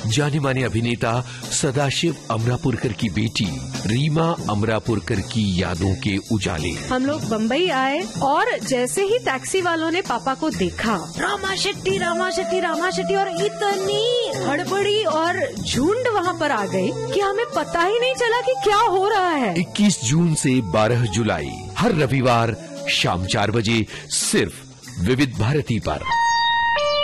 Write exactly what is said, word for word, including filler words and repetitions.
जाने माने अभिनेता सदाशिव अमरापुरकर की बेटी रीमा अमरापुरकर की यादों के उजाले। हम लोग बम्बई आए और जैसे ही टैक्सी वालों ने पापा को देखा, रामा शेट्टी रामा शेट्टी रामा शेट्टी, और इतनी हड़बड़ी और झुंड वहाँ पर आ गई कि हमें पता ही नहीं चला कि क्या हो रहा है। इक्कीस जून से बारह जुलाई हर रविवार शाम चार बजे सिर्फ विविध भारती पर।